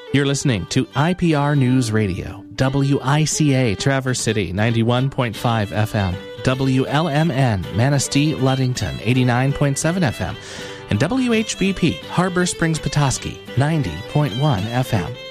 You're listening to IPR News Radio, WICA Traverse City 91.5 FM, WLMN Manistee Ludington 89.7 FM, and WHBP Harbor Springs Petoskey 90.1 FM.